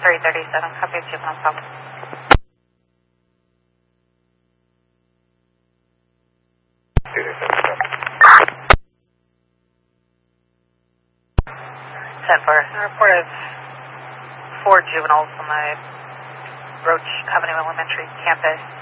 337, copy of juvenile stop. 10-4. I reported 4 juveniles on the Roach Avenue Elementary campus.